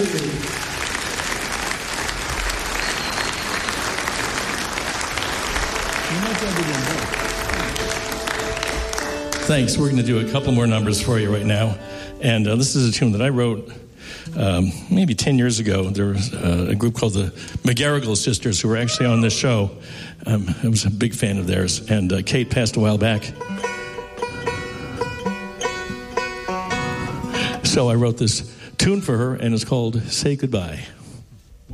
Thanks. We're going to do a couple more numbers for you right now. And this is a tune that I wrote maybe 10 years ago. There was a group called the McGarrigle Sisters who were actually on this show. I was a big fan of theirs. And Kate passed a while back. So I wrote this tune for her, and it's called Say Goodbye.